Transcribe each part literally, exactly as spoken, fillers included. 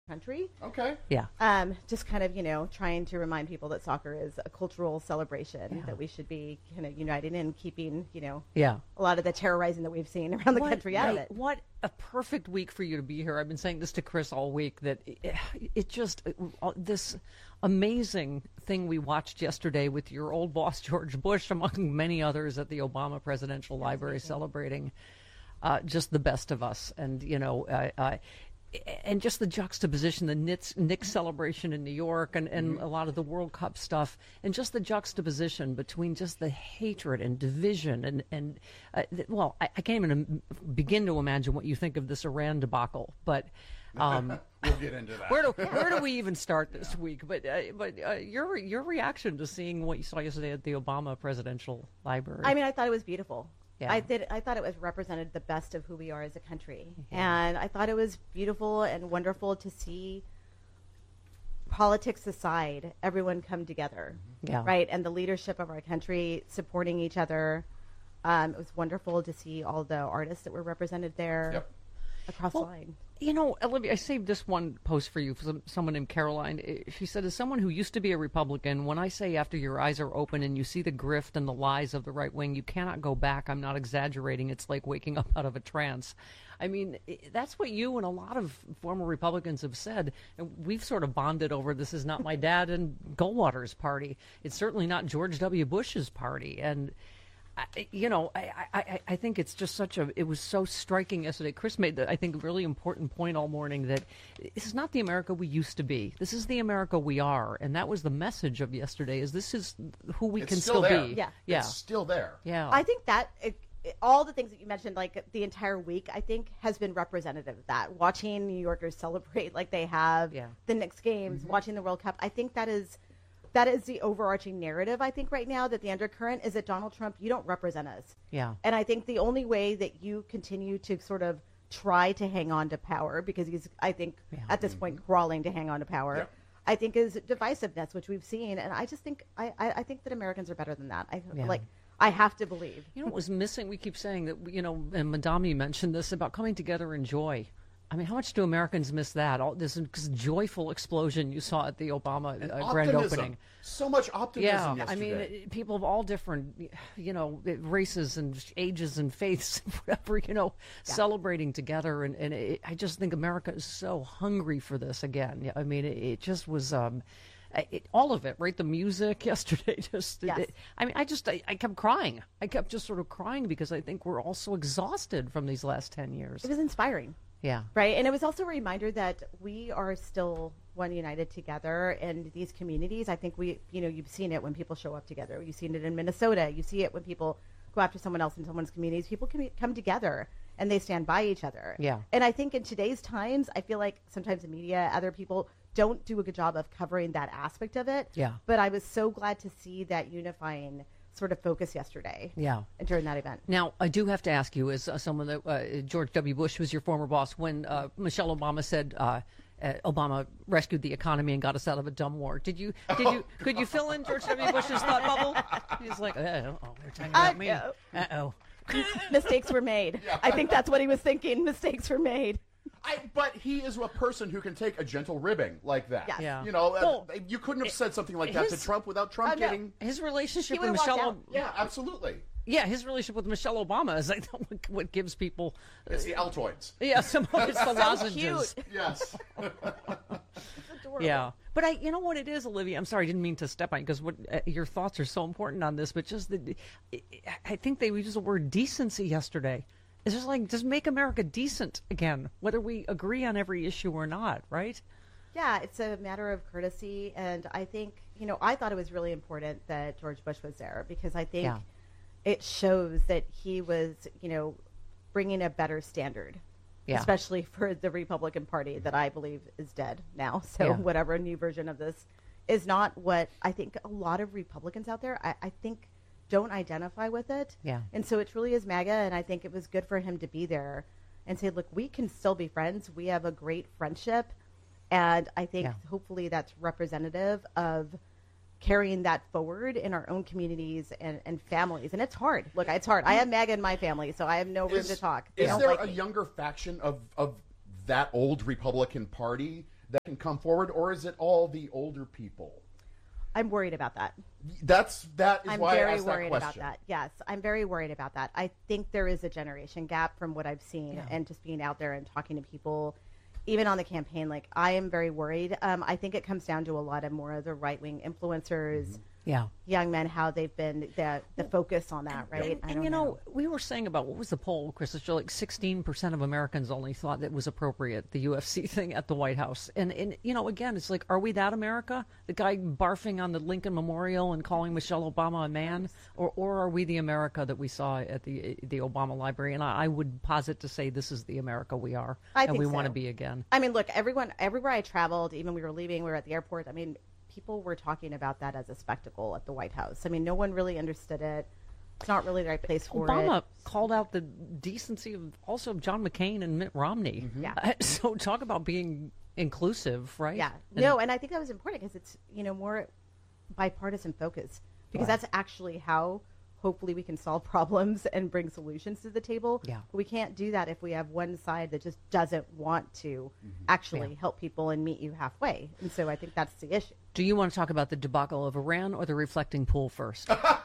country. Okay. Yeah. Um, just kind of, you know, trying to remind people that soccer is a cultural celebration Yeah. that we should be kind of united in, keeping, you know, Yeah. a lot of the terrorizing that we've seen around the What- country out of right, it. What a perfect week for you to be here. I've been saying this to Chris all week, that it, it just, uh, this amazing thing we watched yesterday with your old boss, George Bush, among many others at the Obama Presidential Library, celebrating uh, just the best of us. And, you know, uh, uh, and just the juxtaposition, the Knicks, Knicks celebration in New York, and, and mm-hmm. a lot of the World Cup stuff, and just the juxtaposition between just the hatred and division, and and uh, th- well, I, I can't even begin to imagine what you think of this Iran debacle, but. Um, we'll get into that. Where do where do we even start this yeah. week? But uh, but uh, your your reaction to seeing what you saw yesterday at the Obama Presidential Library? I mean, I thought it was beautiful. Yeah. I did. I thought it was represented the best of who we are as a country, yeah. and I thought it was beautiful and wonderful to see, politics aside, everyone come together, yeah. right, and the leadership of our country supporting each other. Um, it was wonderful to see all the artists that were represented there yep. across well, the line. You know, Olivia, I saved this one post for you, for some, someone named Caroline. She said, as someone who used to be a Republican, when I say after your eyes are open and you see the grift and the lies of the right wing, you cannot go back. I'm not exaggerating. It's like waking up out of a trance. I mean, that's what you and a lot of former Republicans have said. And we've sort of bonded over this is not my dad and Goldwater's party. It's certainly not George W. Bush's party. And I, you know, I, I, I think it's just such a, it was so striking yesterday. Chris made, the, I think, a really important point all morning that this is not the America we used to be. This is the America we are. And that was the message of yesterday, is this is who we it's can still, still there. be. Yeah. yeah. It's still there. Yeah. I think that it, it, all the things that you mentioned, like the entire week, I think has been representative of that. Watching New Yorkers celebrate like they have yeah. the Knicks games, mm-hmm. watching the World Cup, I think that is... That is the overarching narrative, I think, right now, that the undercurrent is that Donald Trump, you don't represent us. Yeah. And I think the only way that you continue to sort of try to hang on to power, because he's, I think, yeah. at this point, crawling to hang on to power, yeah. I think is divisiveness, which we've seen. And I just think, I, I, I think that Americans are better than that. I yeah. like, I have to believe. You know what was missing? We keep saying that, you know, and Madame mentioned this about coming together in joy. I mean, how much do Americans miss that? All this joyful explosion you saw at the Obama uh, grand opening. So much optimism yeah, yesterday. I mean, people of all different, you know, races and ages and faiths, whatever, you know, yeah. celebrating together. And, and it, I just think America is so hungry for this again. I mean, it, it just was... Um, It, all of it, right? The music yesterday, just, yes. it, I mean, I just, I, I kept crying. I kept just sort of crying because I think we're all so exhausted from these last ten years. It was inspiring. Yeah. Right. And it was also a reminder that we are still one united together in these communities. I think we, you know, you've seen it when people show up together. You've seen it in Minnesota. You see it when people go after someone else in someone's communities. People can come together and they stand by each other. Yeah. And I think in today's times, I feel like sometimes the media, other people don't do a good job of covering that aspect of it. Yeah. But I was so glad to see that unifying sort of focus yesterday. Yeah. During that event. Now, I do have to ask you, as uh, someone that uh, George W. Bush was your former boss, when uh, Michelle Obama said uh, uh, Obama rescued the economy and got us out of a dumb war, did you? Did you? Could you fill in George W. Bush's thought bubble? He's like, uh oh, they're talking about uh, me. Uh oh. Mistakes were made. Yeah. I think that's what he was thinking. Mistakes were made. I, but he is a person who can take a gentle ribbing like that. Yes. Yeah. You know, Well, uh, you couldn't have said something like that his- to Trump without Trump Oh, no. getting... His relationship He with would've walked Michelle. out. Ob- Yeah, absolutely. Yeah, his relationship with Michelle Obama is like what, what gives people. It's the Altoids. Yeah, some it's the lozenges. Cute. Yes. Adorable. Yeah, but I, you know what it is, Olivia. I'm sorry, I didn't mean to step on you because what uh, your thoughts are so important on this. But just the, I think they used the word decency yesterday. It's just like just make America decent again, whether we agree on every issue or not, right? Yeah, it's a matter of courtesy, and I think, you know, I thought it was really important that George Bush was there because I think Yeah. it shows that he was, you know, bringing a better standard, Yeah. especially for the Republican Party that I believe is dead now. So Yeah. whatever new version of this is not what I think a lot of Republicans out there, I, I think, don't identify with it. Yeah. And so it truly is MAGA, and I think it was good for him to be there and say, look, we can still be friends. We have a great friendship. And I think Yeah. hopefully that's representative of carrying that forward in our own communities and, and families. And it's hard. Look, it's hard. I have MAGA in my family, so I have no room Is, to talk. They is don't there like a me. younger faction of, of that old Republican Party that can come forward, or is it all the older people? I'm worried about that. That's that is I'm why I very asked that worried question. about that. Yes, I'm very worried about that. I think there is a generation gap from what I've seen Yeah. and just being out there and talking to people, even on the campaign. Like, I am very worried. Um, I think it comes down to a lot of more of the right wing influencers. Mm-hmm. Yeah. Young men, how they've been the the focus on that, right? And, I and don't you know, we were saying about what was the poll, Chris? It's like sixteen percent of Americans only thought that it was appropriate, the U F C thing at the White House. And, and, you know, again, it's like, are we that America? The guy barfing on the Lincoln Memorial and calling Michelle Obama a man? Or, or are we the America that we saw at the the Obama Library? And I, I would posit to say this is the America we are. I and think we want to so. be again. I mean, look, everyone, everywhere I traveled, even we were leaving, we were at the airport. I mean, people were talking about that as a spectacle at the White House. I mean, no one really understood it. It's not really the right place for Obama it. called out the decency of also of John McCain and Mitt Romney. Mm-hmm. Yeah. Uh, so talk about being inclusive, right? Yeah. And- No, and I think that was important because it's, you know, more bipartisan focus, because Right. that's actually how hopefully we can solve problems and bring solutions to the table. Yeah. We can't do that if we have one side that just doesn't want to actually Yeah. help people and meet you halfway. And so I think that's the issue. Do you want to talk about the debacle of Iran or the reflecting pool first?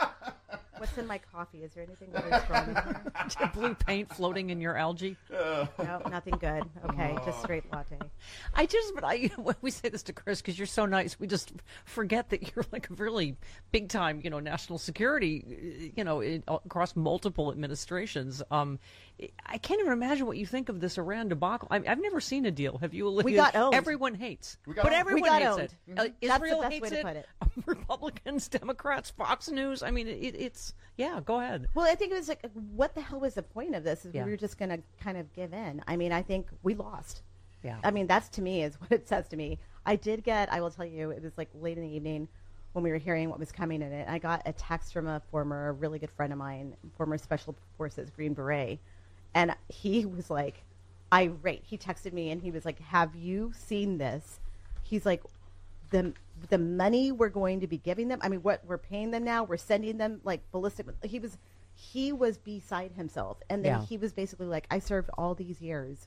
What's in my coffee? Is there anything really strong in here? Blue paint floating in your algae? No, nothing good. Okay, just straight latte. I just, but I, when we say this to Chris, because you're so nice, we just forget that you're like a really big time, you know, national security, you know, in, across multiple administrations. Um, I can't even imagine what you think of this Iran debacle. I, I've never seen a deal. Have you? Olivia? We got owned. Everyone hates. We got but owned. everyone We got hates owned. it. Mhm. Uh, That's the Israel best hates way to it. put it. Republicans, Democrats, Fox News. I mean, it, it's, yeah, go ahead. Well, I think it was like, what the hell was the point of this? Is Yeah. we were just going to kind of give in. I mean, I think we lost. Yeah. I mean, that's to me is what it says to me. I did get, I will tell you, it was like late in the evening when we were hearing what was coming in it. I got a text from a former, really good friend of mine, former Special Forces Green Beret. And he was like irate. He texted me and he was like, have you seen this? He's like, the the money we're going to be giving them, I mean, what we're paying them now, we're sending them like ballistic. He was, he was beside himself. And then Yeah. he was basically like, I served all these years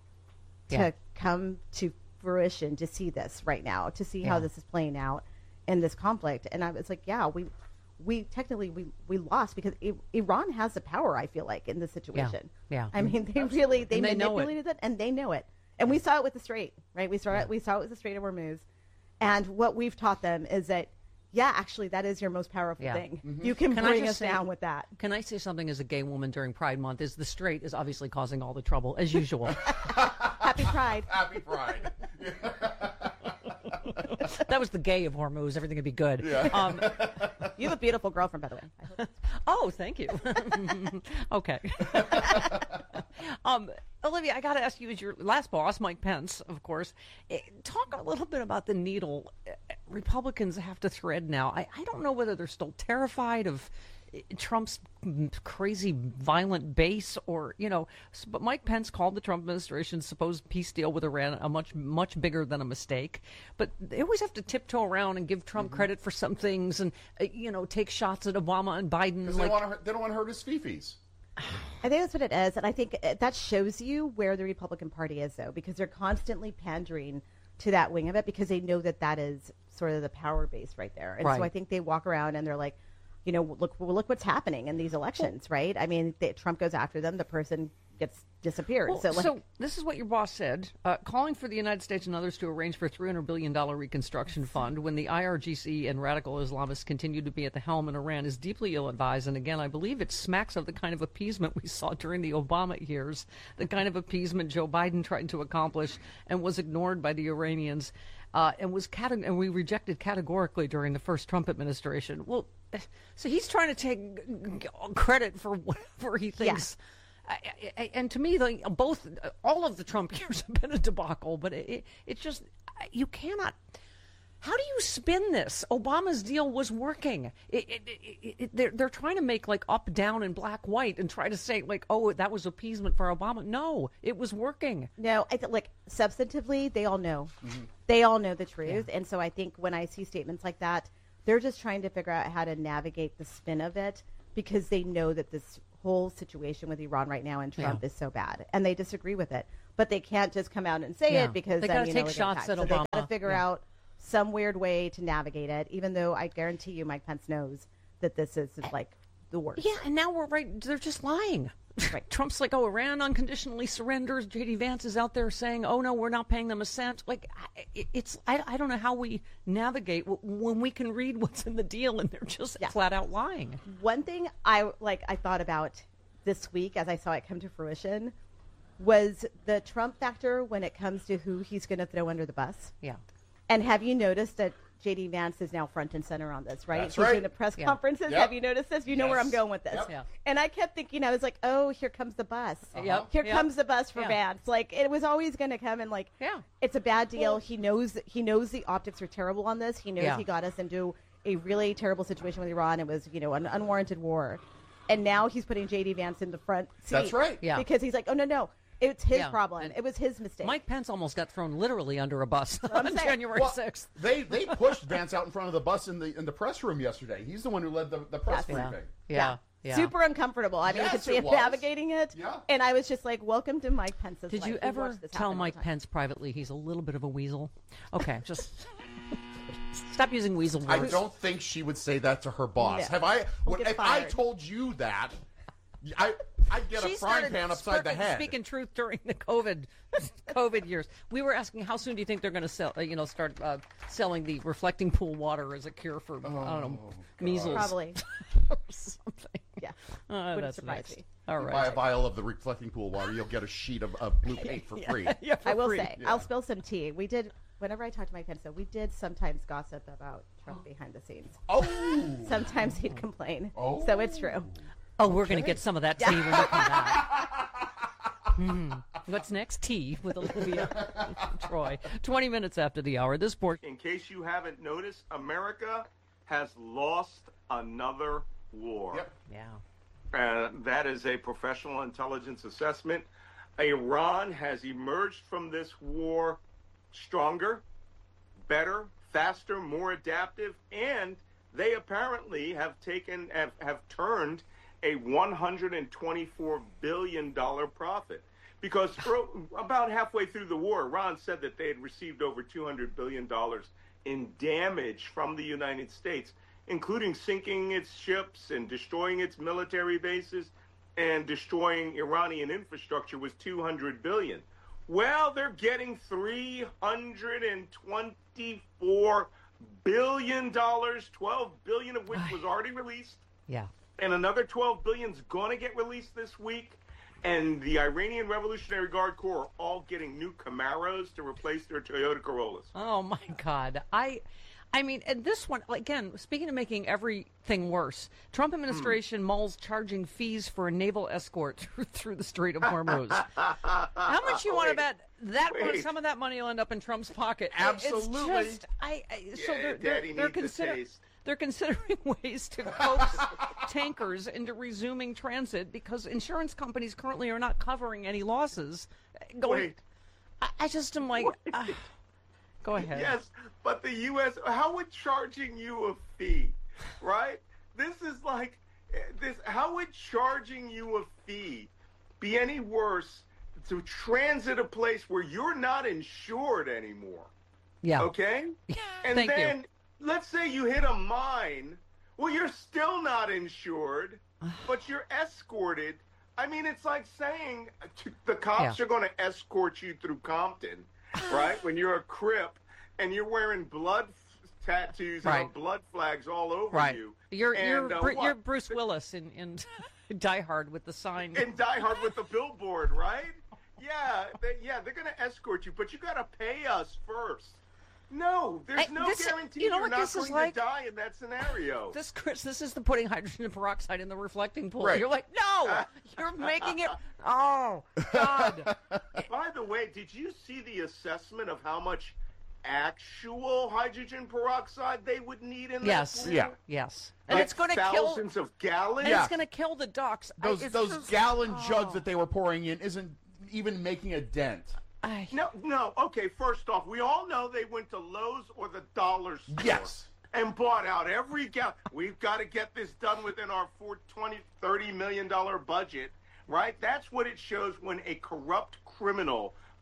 to Yeah. come to fruition, to see this right now, to see Yeah. how this is playing out in this conflict. And I was like, yeah, we, we technically we, we lost because I, Iran has the power, I feel like, in this situation. Yeah. I mean, they really, they, And they know it. manipulated it. and they know it. And we saw it with the Strait, right? We saw it, we saw it with the Strait of Hormuz. And what we've taught them is that, yeah, actually, that is your most powerful Yeah. thing. You can, Can I bring just us say- down with that. Can I say something as a gay woman during Pride Month? Is the Strait is obviously causing all the trouble, as usual. Happy Pride. Happy Pride. That was the gay of Hormuz. Everything would be good. Um, You have a beautiful girlfriend, by the way. I hope- oh, thank you. Okay. um, Olivia, I got to ask you, as your last boss, Mike Pence, of course, eh, talk a little bit about the needle eh, Republicans have to thread now. I, I don't know whether they're still terrified of eh, Trump's mm, crazy violent base or, you know, s- but Mike Pence called the Trump administration's supposed peace deal with Iran a much, much bigger than a mistake. But they always have to tiptoe around and give Trump credit for some things and, uh, you know, take shots at Obama and Biden. Because Like, they, wanna hurt- they don't want to hurt his fifis. I think that's what it is. And I think uh, that shows you where the Republican Party is, though, because they're constantly pandering to that wing of it because they know that that is sort of the power base right there. And Right. so I think they walk around and they're like, you know, look, well, look what's happening in these elections, right? I mean, they, Trump goes after them, the person gets disappeared. Well, so, like, so this is what your boss said, uh, calling for the United States and others to arrange for a three hundred billion dollars reconstruction fund when the I R G C and radical Islamists continue to be at the helm in Iran is deeply ill-advised. And again, I believe it smacks of the kind of appeasement we saw during the Obama years, the kind of appeasement Joe Biden tried to accomplish and was ignored by the Iranians. Uh, and was cate- and we rejected categorically during the first Trump administration. Well, so he's trying to take credit for whatever he thinks. I, I, and to me, the, both all of the Trump years have been a debacle. But it, it, it's just you cannot. How do you spin this? Obama's deal was working. It, it, it, it, they're they're trying to make like up, down, and black, white, and try to say like, oh, that was appeasement for Obama. No, it was working. no, I th- like substantively, they all know. They all know the truth. And so I think when I see statements like that, they're just trying to figure out how to navigate the spin of it because they know that this whole situation with Iran right now and Trump Yeah. is so bad and they disagree with it. but they can't just come out and say Yeah. it because They then, gotta you know, take it shots impacts. at so Obama. They got to figure Yeah. out some weird way to navigate it, even though I guarantee you Mike Pence knows that this is like the worst. Yeah, and now we're right. They're just lying. Right. Trump's like, oh, Iran unconditionally surrenders. J D Vance is out there saying, oh, no, we're not paying them a cent. Like, I- it- it's, I, I don't know how we navigate w- when we can read what's in the deal and they're just Yeah. flat out lying. One thing I like I thought about this week as I saw it come to fruition was the Trump factor when it comes to who he's going to throw under the bus. Yeah. And have you noticed that J D Vance is now front and center on this, right? That's He's right. doing the press Yeah. conferences. Yep. Have you noticed this? You know where Yes. I'm going with this. Yep. Yeah. And I kept thinking, I was like, oh, here comes the bus. Yep. Here Yep. comes the bus for Yeah. Vance. Like, it was always going to come and, like, Yeah. it's a bad deal. Well- he knows he knows the optics are terrible on this. He knows Yeah. he got us into a really terrible situation with Iran. It was, you know, an unwarranted war. And now he's putting J D Vance in the front seat. That's right. Yeah. Because he's like, oh, no, no. It's his Yeah. problem. And It was his mistake. Mike Pence almost got thrown literally under a bus I'm on saying. January Well, sixth. they they pushed Vance out in front of the bus in the in the press room yesterday. He's the one who led the, the press Yes. Yeah. briefing. Yeah. Yeah. Super uncomfortable. I mean, you Yes, could see it him was. navigating it. Yeah. And I was just like, welcome to Mike Pence's Did life. you We've ever watched this tell happen all Mike the time. Pence privately he's a little bit of a weasel? Okay, just stop using weasel I words. don't think she would say that to her boss. No. Have I? We'll What, get if I fired. told you that, I I'd get She a frying started pan upside the speaking- head. Speaking truth during the COVID COVID years, we were asking how soon do you think they're going to sell? Uh, you know, start uh, selling the reflecting pool water as a cure for I don't know measles Probably. or something. Yeah. Uh, Wouldn't that's surprise next. me. All You right. buy a vial of the reflecting pool water, you'll get a sheet of, of blue paint for free. Yeah, for I will free. say, I'll spill some tea. We did, whenever I talked to Mike Pence, though, we did sometimes gossip about Trump behind the scenes. Oh, Sometimes he'd complain. Oh. So it's true. Oh, we're going to get some of that tea when we come back. Hmm. What's next? Tea with Olivia Troy. twenty minutes after the hour. This port. In case you haven't noticed, America has lost another war. Yep. Yeah. Uh, that is a professional intelligence assessment. Iran has emerged from this war stronger, better, faster, more adaptive, and they apparently have taken have, have turned a one hundred twenty-four billion dollars profit. Because for, about halfway through the war, Iran said that they had received over two hundred billion dollars in damage from the United States, including sinking its ships and destroying its military bases and destroying Iranian infrastructure was two hundred billion dollars. Well, they're getting three hundred twenty-four billion dollars, twelve billion dollars of which was already released, Yeah. and another twelve billion dollars is going to get released this week. And the Iranian Revolutionary Guard Corps are all getting new Camaros to replace their Toyota Corollas. Oh my God. I I mean, and this one, again, speaking of making everything worse, Trump administration mulls charging fees for a naval escort through, through the Strait of Hormuz. How much you want to Wait, bet that wait. some of that money will end up in Trump's pocket? Absolutely. It's just, I, I, so Yeah, they're, Daddy they're, they're, needs a consider, taste. they're considering ways to coax tankers into resuming transit because insurance companies currently are not covering any losses. Going, Wait. I, I just am like, uh, go ahead. Yes, but the U S, how would charging you a fee, right? This is like, eh, this. How would charging you a fee be any worse to transit a place where you're not insured anymore? Yeah. Okay? And Thank you. then, let's say you hit a mine. Well, you're still not insured, but you're escorted. I mean, it's like saying to, the cops Yeah. are going to escort you through Compton, right? When you're a Crip and you're wearing blood f- tattoos Right. and blood flags all over Right. you. You're And, you're uh, Bru- what? you're Bruce Willis in, in Die Hard with the sign. And Die Hard with the billboard, right? Yeah, they, yeah, they're going to escort you, but you got to pay us first. No, there's Hey, no this- guarantee you know you're what not this is going like? to die in that scenario. This Chris, this is the putting hydrogen peroxide in the reflecting pool. Right. You're like, no, you're making it. Oh God. By the way, did you see the assessment of how much actual hydrogen peroxide they would need in Yes. that pool? Yeah. Yes. And Like it's going to kill. thousands of gallons. And Yeah. it's going to kill the ducks. I- those it's those just- gallon oh. jugs that they were pouring in isn't even making a dent. I- No, no. Okay, first off, we all know they went to Lowe's or the dollar store. Yes. And bought out every gallon. We've got to get this done within our four, twenty, thirty million dollar budget, right? That's what it shows when a corrupt criminal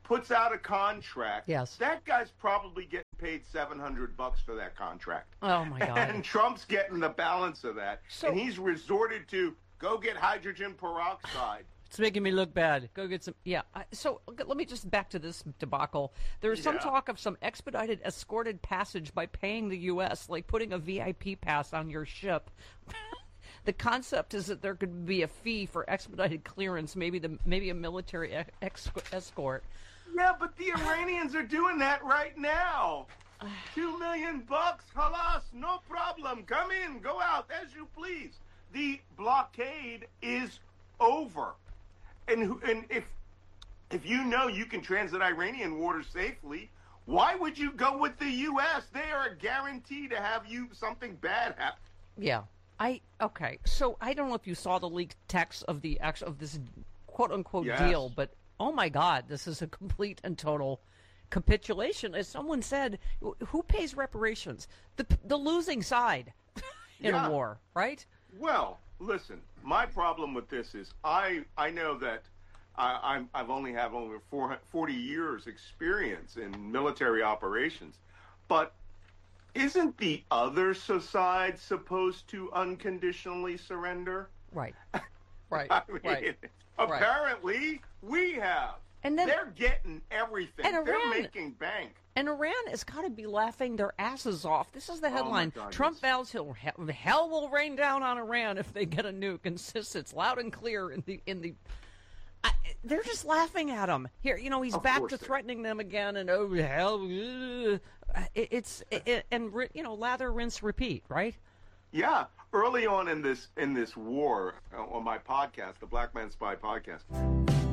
puts out a contract. Yes. That guy's probably getting paid seven hundred bucks for that contract. Oh, my God. And Trump's getting the balance of that. So- and he's resorted to go get hydrogen peroxide. It's making me look bad. Go get some. Yeah. I- So okay, let me just back to this debacle. There's some Yeah. talk of some expedited escorted passage by paying the U S, like putting a V I P pass on your ship. The concept is that there could be a fee for expedited clearance, maybe the maybe a military ex- ex- escort. Yeah, but the Iranians are doing that right now. Two million bucks, halas, no problem. Come in, go out as you please. The blockade is over, and who- and if if you know you can transit Iranian waters safely, why would you go with the U S? They are a guarantee to have you something bad happen. Yeah. I okay. So I don't know if you saw the leaked text of the actual of this quote unquote Yes. deal, but oh my God, this is a complete and total capitulation. As someone said, wh- who pays reparations? The the losing side in Yeah. a war, right? Well, listen, my problem with this is I I know that I, I'm I've only have over four, forty years experience in military operations, but isn't the other side supposed to unconditionally surrender? Right. Right. I mean, right. apparently we have. And then- they're getting everything. And They're Iran- making bank. And Iran has got to be laughing their asses off. This is the headline. God, Trump yes. vows he'll he- hell will rain down on Iran if they get a nuke. Insists it's loud and clear in the in the. I, they're just laughing at him. Here, you know, he's Of back course to they- threatening them again, and oh hell, uh, it, it's it, and ri- you know, lather, rinse, repeat, right? Yeah, early on in this in this war uh, on my podcast, the Black Man Spy podcast,